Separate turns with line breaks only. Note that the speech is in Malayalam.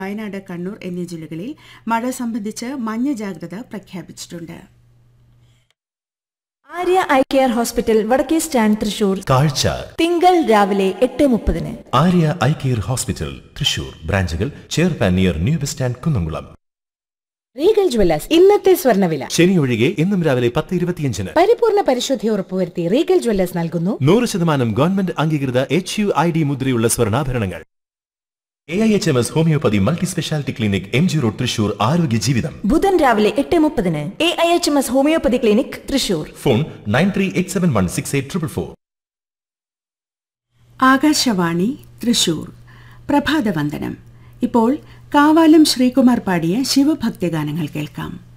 വയനാട്, കണ്ണൂർ എന്നീ ജില്ലകളിൽ മഴ സംബന്ധിച്ച് മഞ്ഞ ജാഗ്രത പ്രഖ്യാപിച്ചിട്ടുണ്ട്.
ആര്യ ഐ കെയർ ഹോസ്പിറ്റൽ, വടക്കേ സ്റ്റാൻഡ്, തൃശൂർ.
കാഴ്ച
തിങ്കൾ രാവിലെ 8:30.
Arya eye care hospital, Thrissur. ബ്രാഞ്ചുകൾ ചേർപ്പാൻ near new bus stand, Kunnamkulam.
Regal Jewellers ഇന്നത്തെ സ്വർണ്ണവില.
ശനി ഒഴികെ എന്നും രാവിലെ 10:25.
പരിപൂർണ പരിശുദ്ധി ഉറപ്പുവരുത്തി റീഗൽ ജ്വല്ലേഴ്സ് നൽകുന്നു
100% ഗവൺമെന്റ് അംഗീകൃത HUID മുദ്രയുള്ള സ്വർണ്ണാഭരണങ്ങൾ. AIHMS homeopathy multi speciality clinic, MG road, Thrissur. ആരോഗ്യ ജീവിതം
ബുധൻ രാവിലെ 8:30. AIHMS homeopathy clinic, Thrissur.
Phone 9387168444.
Akashvani Thrissur. പ്രഭാതവന്ദനം. ഇപ്പോൾ കാവാലം ശ്രീകുമാർ പാടിയ ശിവഭക്തിഗാനങ്ങൾ കേൾക്കാം.